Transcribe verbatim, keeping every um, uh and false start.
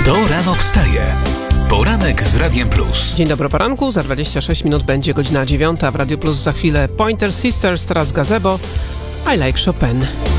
Kto rano wstaje? Poranek z Radiem Plus. Dzień dobry, poranku. Za dwadzieścia sześć minut będzie godzina dziewiąta. W Radio Plus za chwilę Pointer Sisters, teraz Gazebo. I like Chopin.